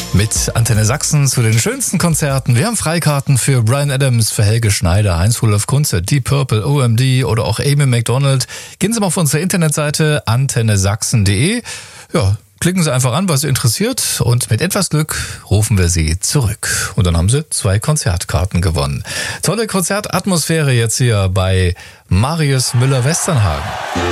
Mit Antenne Sachsen zu den schönsten Konzerten. Wir haben Freikarten für Bryan Adams, für Helge Schneider, Heinz-Rudolf Kunze, Deep Purple, OMD oder auch Amy Macdonald. Gehen Sie mal auf unsere Internetseite antennesachsen.de. Ja, klicken Sie einfach an, was Sie interessiert, und mit etwas Glück rufen wir Sie zurück. Und dann haben Sie 2 Konzertkarten gewonnen. Tolle Konzertatmosphäre jetzt hier bei Marius Müller-Westernhagen.